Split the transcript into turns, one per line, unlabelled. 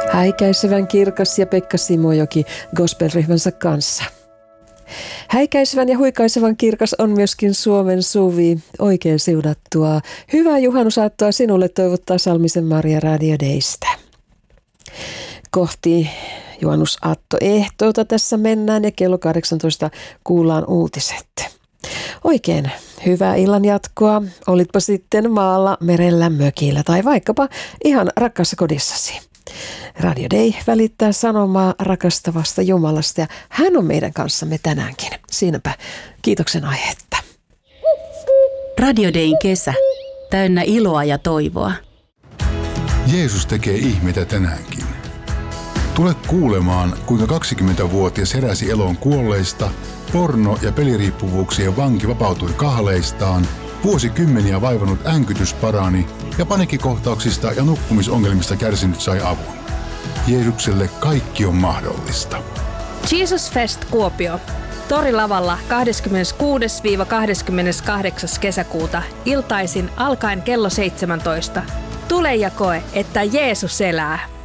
Häikäisevän kirkas ja Pekka Simojoki gospelryhmänsä kanssa. Häikäisevän ja huikaisevan kirkas on myöskin Suomen suvi. Oikein siunattua. Hyvää juhannusaattoa sinulle toivottaa Salmisen Maria Radio Daystä. Kohti juhannusaattoehtoota tässä mennään ja kello 18 kuullaan uutiset. Oikein hyvää illan jatkoa. Olitpa sitten maalla, merellä, mökillä tai vaikkapa ihan rakkaassa kodissasi. Radio Day välittää sanomaa rakastavasta Jumalasta ja hän on meidän kanssamme tänäänkin. Siinäpä kiitoksen aihetta.
Radio Dayn kesä. Täynnä iloa ja toivoa.
Jeesus tekee ihmeitä tänäänkin. Tule kuulemaan, kuinka 20-vuotias heräsi eloon kuolleista, porno- ja peliriippuvuuksien vanki vapautui kahleistaan, vuosikymmeniä vaivannut änkytys parani ja paniikkikohtauksista ja nukkumisongelmista kärsinyt sai avun. Jeesukselle kaikki on mahdollista.
Jesus Fest Kuopio. Torilavalla 26-28. kesäkuuta iltaisin alkaen kello 17. Tule ja koe, että Jeesus elää.